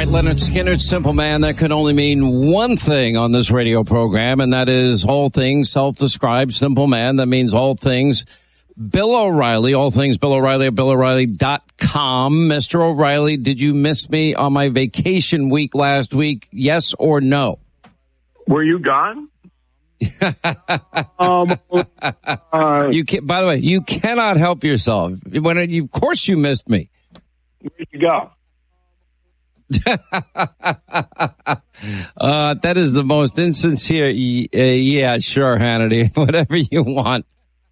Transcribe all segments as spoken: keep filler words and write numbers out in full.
right, Leonard Skinner, Simple Man. That can only mean one thing on this radio program, and that is all things self-described Simple Man. That means all things Bill O'Reilly, all things Bill O'Reilly at Bill O'Reilly dot com. Mister O'Reilly, did you miss me on my vacation week last week? Yes or no? Were you gone? um, uh, you can, by the way, you cannot help yourself. When you, of course you missed me. Where'd you go? uh, that is the most insincere. Uh, yeah, sure, Hannity. Whatever you want.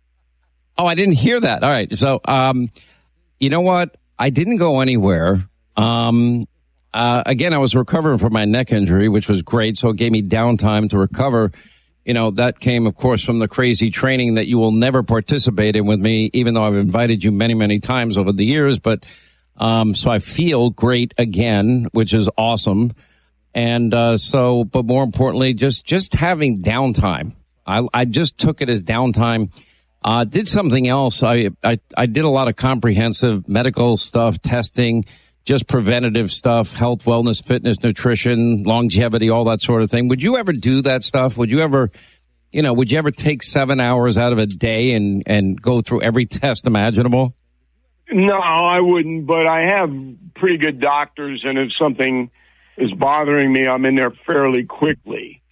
Oh, I didn't hear that. All right. So, um, you know what? I didn't go anywhere. Um, uh, again, I was recovering from my neck injury, which was great. So it gave me downtime to recover. You know, that came, of course, from the crazy training that you will never participate in with me, even though I've invited you many, many times over the years. But Um, so I feel great again, which is awesome. And, uh, so, but more importantly, just, just having downtime. I, I just took it as downtime. Uh, did something else. I, I, I did a lot of comprehensive medical stuff, testing, just preventative stuff, health, wellness, fitness, nutrition, longevity, all that sort of thing. Would you ever do that stuff? Would you ever, you know, would you ever take seven hours out of a day and, and go through every test imaginable? No, I wouldn't, but I have pretty good doctors, and if something is bothering me, I'm in there fairly quickly.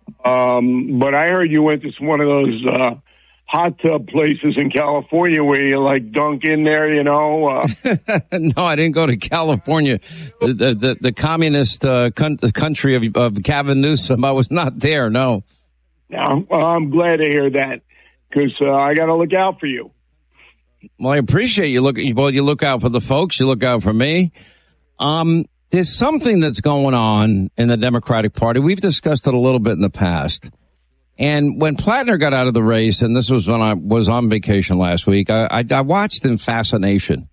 Um, but I heard you went to one of those uh, hot tub places in California where you, like, dunk in there, you know. Uh. No, I didn't go to California, the the, the communist uh, con- country of, of Gavin Newsom. I was not there, no. No, well, I'm glad to hear that, because uh, I got to look out for you. Well, I appreciate you look. Well, you look out for the folks. You look out for me. Um, there's something that's going on in the Democratic Party. We've discussed it a little bit in the past. And when Plattner got out of the race, and this was when I was on vacation last week, I, I, I watched in fascination.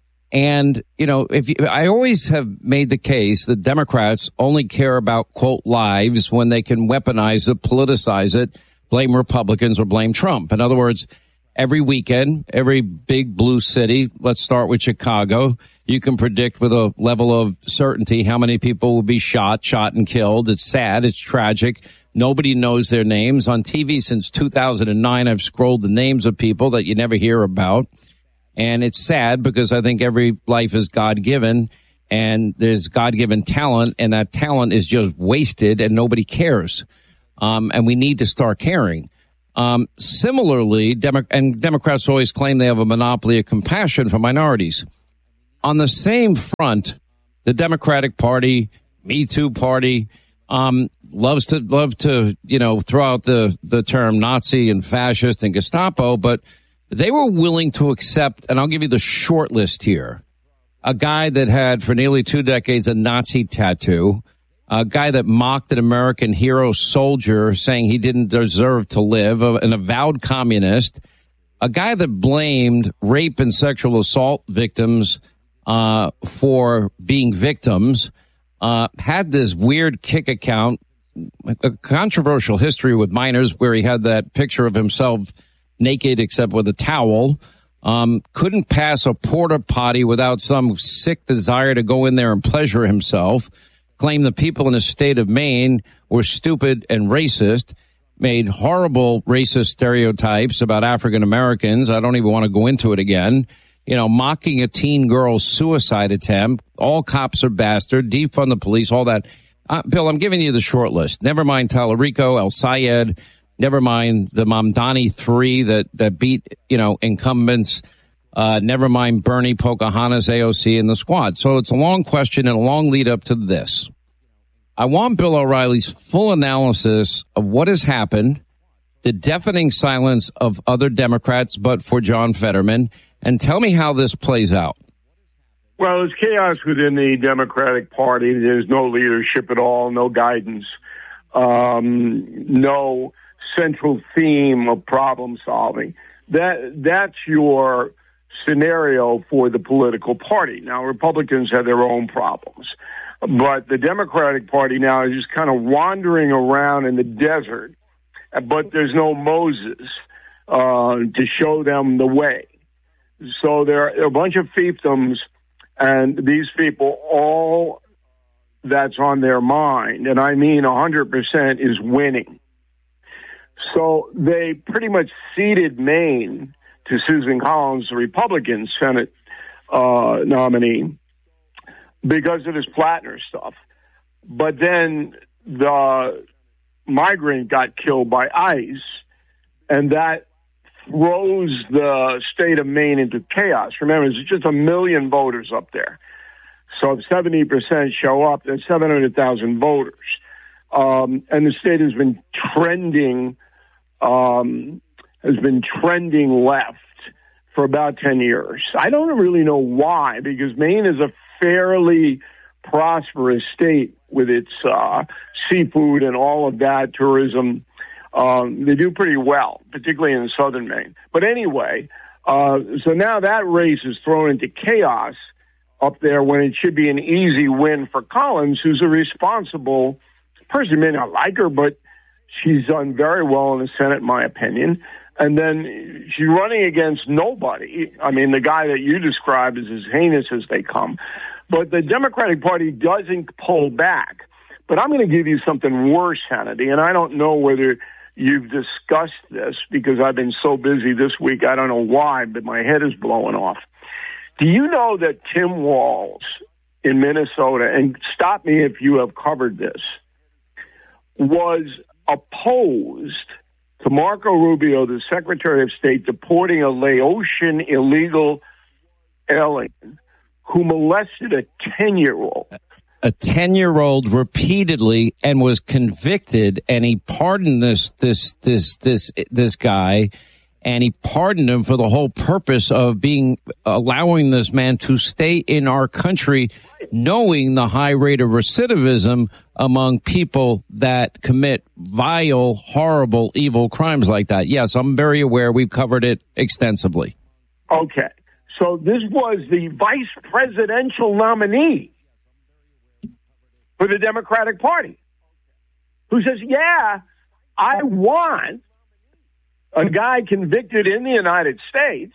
And, you know, if you, I always have made the case that Democrats only care about, quote, lives when they can weaponize it, politicize it, blame Republicans or blame Trump. In other words, every weekend, every big blue city, let's start with Chicago, you can predict with a level of certainty how many people will be shot, shot and killed. It's sad. It's tragic. Nobody knows their names. On T V since two thousand nine, I've scrolled the names of people that you never hear about. And it's sad because I think every life is God-given, and there's God-given talent, and that talent is just wasted and nobody cares. Um, and we need to start caring. Um, similarly, Demo- and Democrats always claim they have a monopoly of compassion for minorities. On the same front, the Democratic Party, Me Too Party, um, loves to, love to, you know, throw out the, the term Nazi and fascist and Gestapo, but they were willing to accept, and I'll give you the short list here, a guy that had for nearly two decades a Nazi tattoo, a guy that mocked an American hero soldier saying he didn't deserve to live, an avowed communist, a guy that blamed rape and sexual assault victims uh for being victims, uh had this weird kick account, a controversial history with minors where he had that picture of himself naked except with a towel, um couldn't pass a porta potty without some sick desire to go in there and pleasure himself, claimed the people in the state of Maine were stupid and racist, made horrible racist stereotypes about African Americans. I don't even want to go into it again. You know, mocking a teen girl's suicide attempt. All cops are bastard, defund the police, all that. Uh, Bill, I'm giving you the short list. Never mind Tallarico, El Sayed. Never mind the Mamdani three that, that beat, you know, incumbents. Uh, never mind Bernie, Pocahontas, A O C, and the squad. So it's a long question and a long lead up to this. I want Bill O'Reilly's full analysis of what has happened, the deafening silence of other Democrats, but for John Fetterman, and tell me how this plays out. Well, there's chaos within the Democratic Party. There's no leadership at all, no guidance, um, no central theme of problem solving. That that's your scenario for the political party. Now, Republicans have their own problems, but the Democratic Party now is just kind of wandering around in the desert, but there's no Moses uh, to show them the way. So there are a bunch of fiefdoms, and these people all that's on their mind, and I mean one hundred percent, is winning. So they pretty much ceded Maine to Susan Collins, the Republican Senate uh, nominee, because of this Plattner stuff. But then the migrant got killed by ICE, and that throws the state of Maine into chaos. Remember, there's just a million voters up there. So if seventy percent show up, that's seven hundred thousand voters. Um, and the state has been trending, um, has been trending left for about ten years. I don't really know why, because Maine is a fairly prosperous state with its uh, seafood and all of that, tourism. Um, they do pretty well, particularly in southern Maine. But anyway, uh, so now that race is thrown into chaos up there when it should be an easy win for Collins, who's a responsible person. You may not like her, but she's done very well in the Senate, in my opinion. And then she's running against nobody. I mean, the guy that you described is as heinous as they come. But the Democratic Party doesn't pull back. But I'm going to give you something worse, Hannity, and I don't know whether you've discussed this because I've been so busy this week. I don't know why, but my head is blowing off. Do you know that Tim Walz in Minnesota, and stop me if you have covered this, was opposed to Marco Rubio, the Secretary of State, deporting a Laotian illegal alien who molested a ten-year-old. A ten-year-old repeatedly, and was convicted, and he pardoned this this this this this guy, and he pardoned him for the whole purpose of being allowing this man to stay in our country, knowing the high rate of recidivism among people that commit vile, horrible, evil crimes like that. Yes, I'm very aware. We've covered it extensively. Okay. So this was the vice presidential nominee for the Democratic Party, who says, yeah, I want a guy convicted in the United States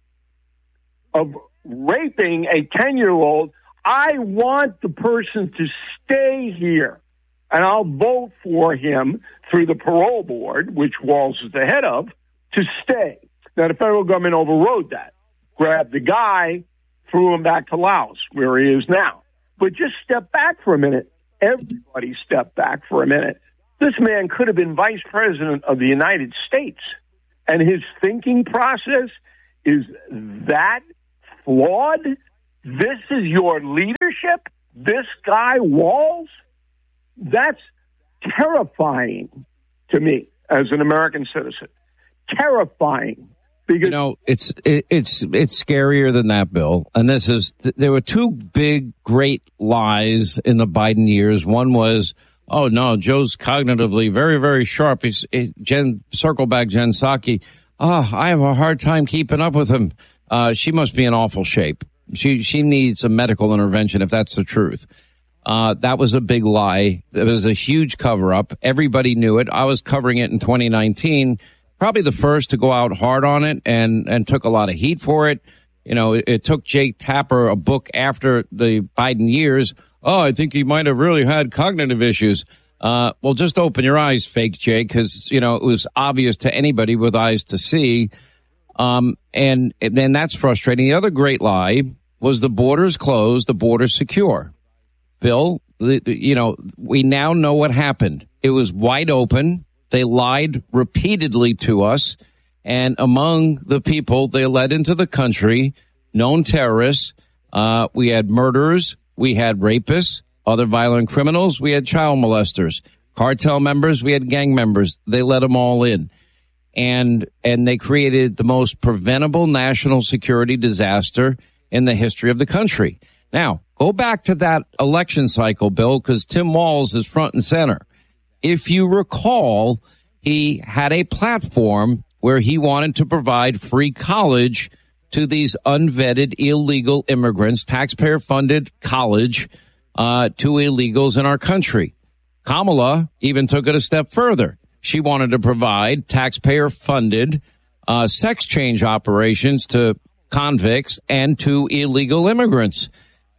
of raping a ten-year-old. I want the person to stay here, and I'll vote for him through the parole board, which Walz is the head of, to stay. Now, the federal government overrode that, grabbed the guy, threw him back to Laos, where he is now. But just step back for a minute. Everybody step back for a minute. This man could have been vice president of the United States, and his thinking process is that flawed. This is your leadership? This guy, Walz? That's terrifying to me as an American citizen. Terrifying. Because, you know, it's it, it's it's scarier than that, Bill. And this is th- there were two big, great lies in the Biden years. One was, oh no, Joe's cognitively very, very sharp. He's he, Jen circle back Jen Psaki. Oh, I have a hard time keeping up with him. Uh, she must be in awful shape. She she needs a medical intervention if that's the truth. Uh, that was a big lie. It was a huge cover up. Everybody knew it. I was covering it in twenty nineteen. Probably the first to go out hard on it, and, and took a lot of heat for it. You know, it, it took Jake Tapper a book after the Biden years. Oh, I think he might have really had cognitive issues. Uh, well, just open your eyes, fake Jake, because, you know, it was obvious to anybody with eyes to see. Um, and, and then that's frustrating. The other great lie was the border's closed, the border's secure. Bill, the, you know, we now know what happened. It was wide open. They lied repeatedly to us, and among the people they let into the country, known terrorists, uh, we had murderers, we had rapists, other violent criminals, we had child molesters, cartel members, we had gang members. They let them all in, and and they created the most preventable national security disaster in the history of the country. Now, go back to that election cycle, Bill, because Tim Walz is front and center. If you recall, he had a platform where he wanted to provide free college to these unvetted illegal immigrants, taxpayer-funded college uh, to illegals in our country. Kamala even took it a step further. She wanted to provide taxpayer-funded uh, sex change operations to convicts and to illegal immigrants.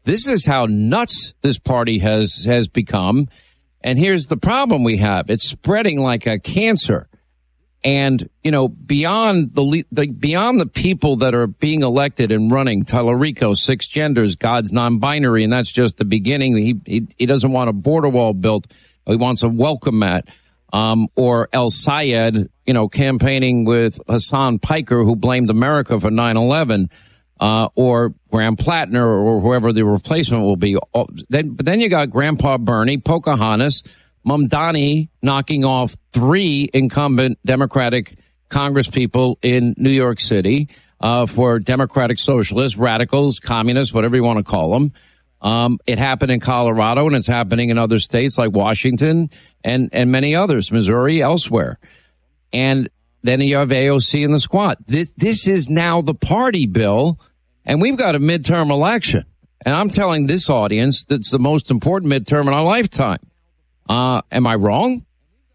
This is how nuts this party has has become. And here's the problem we have. It's spreading like a cancer. And, you know, beyond the, the beyond the people that are being elected and running, Tallarico, six genders, God's non-binary, and that's just the beginning. He he, he doesn't want a border wall built. He wants a welcome mat. Um, or El Sayed, you know, campaigning with Hassan Piker, who blamed America for nine eleven, uh, or Graham Plattner, or whoever the replacement will be. Then, but then you got Grandpa Bernie, Pocahontas, Mamdani knocking off three incumbent Democratic congresspeople in New York City uh, for Democratic Socialists, radicals, communists, whatever you want to call them. Um, it happened in Colorado, and it's happening in other states like Washington and, and many others, Missouri, elsewhere. And then you have A O C and the squad. This, this is now the party, Bill, and we've got a midterm election. And I'm telling this audience that's the most important midterm in our lifetime. Uh, am I wrong?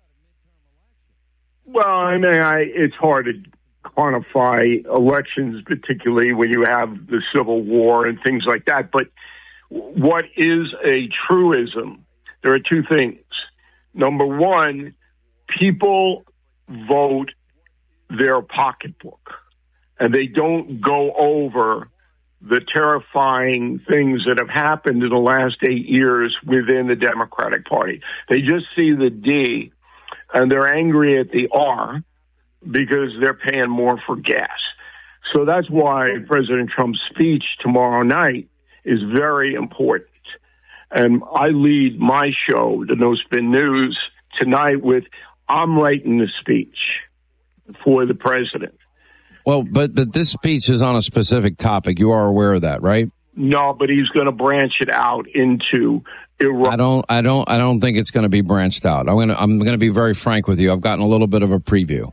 Well, I mean, I, it's hard to quantify elections, particularly when you have the Civil War and things like that. But what is a truism? There are two things. Number one, people vote their pocketbook, and they don't go over the terrifying things that have happened in the last eight years within the Democratic Party. They just see the D, and they're angry at the R because they're paying more for gas. So that's why President Trump's speech tomorrow night is very important. And I lead my show, the No Spin News, tonight with, I'm writing the speech for the president. Well, but, but this speech is on a specific topic. You are aware of that, right? No, but he's going to branch it out into Iraq. I don't, I don't, I don't think it's going to be branched out. I'm going to, I'm going to be very frank with you. I've gotten a little bit of a preview.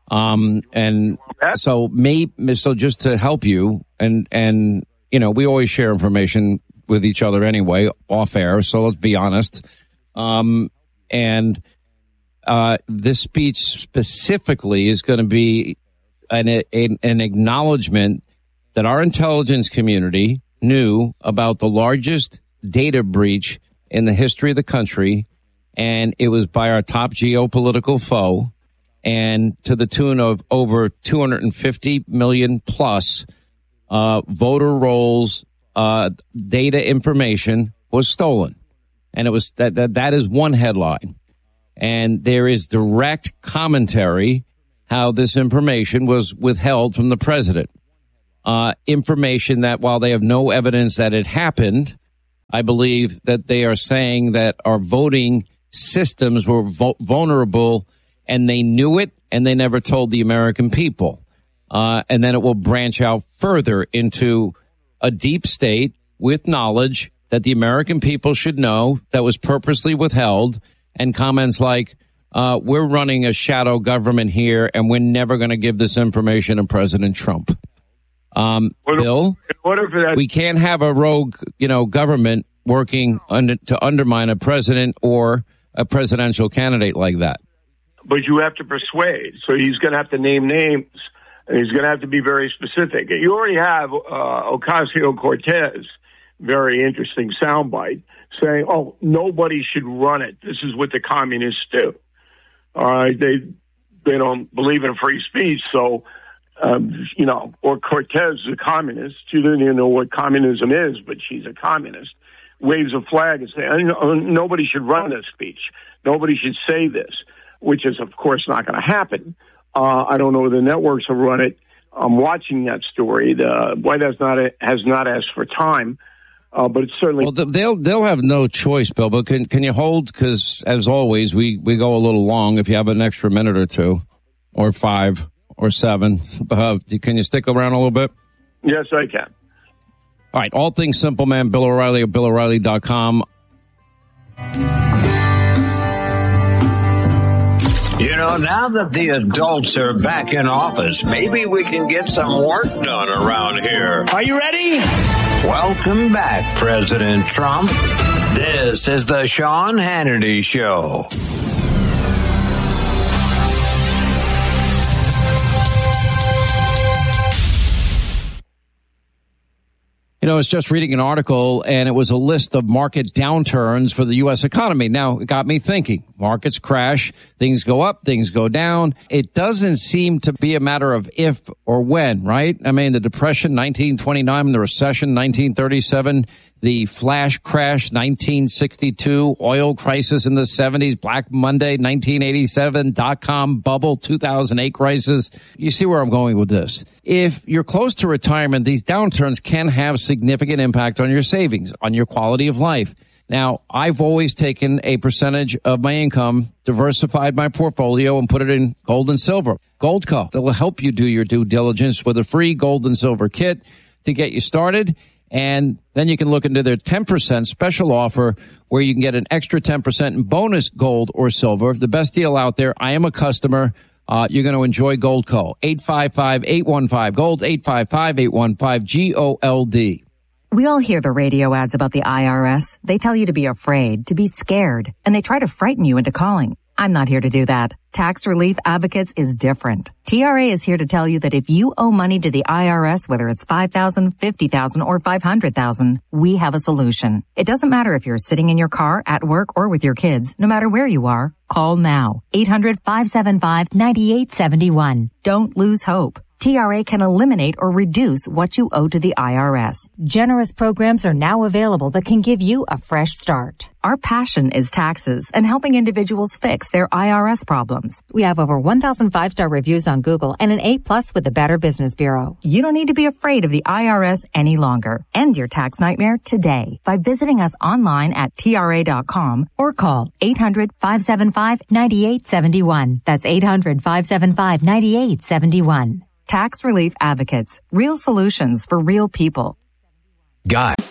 Um, and so maybe, so just to help you, and, and, you know, we always share information with each other anyway, off air. So let's be honest. Um, and, uh, this speech specifically is going to be an, an, an acknowledgement that our intelligence community knew about the largest data breach in the history of the country. And it was by our top geopolitical foe, and to the tune of over two hundred fifty million plus uh, voter rolls, uh, data information was stolen. And it was that, that, that is one headline. And there is direct commentary how this information was withheld from the president. Uh, information that, while they have no evidence that it happened, I believe that they are saying that our voting systems were vo- vulnerable, and they knew it, and they never told the American people. Uh, and then it will branch out further into a deep state with knowledge that the American people should know that was purposely withheld, and comments like, uh, we're running a shadow government here, and we're never going to give this information to President Trump. Um, what Bill, what if that- we can't have a rogue, you know, government working under, to undermine a president or a presidential candidate like that. But you have to persuade. So he's going to have to name names, and he's going to have to be very specific. You already have uh, Ocasio-Cortez, very interesting soundbite, saying, oh, nobody should run it. This is what the communists do. Uh, they they don't believe in free speech, so, um, you know, or Cortez is a communist. She doesn't even know what communism is, but she's a communist. Waves a flag and say, oh, nobody should run this speech. Nobody should say this, which is, of course, not going to happen. Uh, I don't know whether the networks will run it. I'm watching that story. The White House not, has not asked for time, uh, but it's certainly... Well, they'll they'll have no choice, Bill, but can, can you hold, because, as always, we, we go a little long. If you have an extra minute or two, or five, or seven, uh, can you stick around a little bit? Yes, I can. All right, All Things Simple Man, Bill O'Reilly at Bill O'Reilly dot com. You know, now that the adults are back in office, maybe we can get some work done around here. Are you ready? Welcome back, President Trump. This is the Sean Hannity Show. You know, I was just reading an article, and it was a list of market downturns for the U S economy. Now, it got me thinking. Markets crash, things go up, things go down. It doesn't seem to be a matter of if or when, right? I mean, the Depression, nineteen twenty-nine, the recession, nineteen thirty-seven, the flash crash, nineteen sixty-two, oil crisis in the seventies, Black Monday, nineteen eighty-seven, dot-com bubble, two thousand eight crisis. You see where I'm going with this. If you're close to retirement, these downturns can have significant impact on your savings, on your quality of life. Now, I've always taken a percentage of my income, diversified my portfolio, and put it in gold and silver. Goldco, that will help you do your due diligence with a free gold and silver kit to get you started. And then you can look into their ten percent special offer where you can get an extra ten percent in bonus gold or silver. The best deal out there. I am a customer. Uh, you're going to enjoy Goldco. eight five five, eight one five, GOLD, eight five five, eight one five, G O L D. We all hear the radio ads about the I R S. They tell you to be afraid, to be scared, and they try to frighten you into calling. I'm not here to do that. Tax Relief Advocates is different. T R A is here to tell you that if you owe money to the I R S, whether it's five thousand dollars, fifty thousand dollars, or five hundred thousand dollars, we have a solution. It doesn't matter if you're sitting in your car, at work, or with your kids. No matter where you are, call now. eight hundred, five seven five, nine eight seven one. Don't lose hope. T R A can eliminate or reduce what you owe to the I R S. Generous programs are now available that can give you a fresh start. Our passion is taxes and helping individuals fix their I R S problems. We have over one thousand five-star reviews on Google and an A plus with the Better Business Bureau. You don't need to be afraid of the I R S any longer. End your tax nightmare today by visiting us online at T R A dot com or call eight hundred, five seven five, nine eight seven one. That's eight hundred, five seven five, nine eight seven one. Tax Relief Advocates. Real solutions for real people. Guy.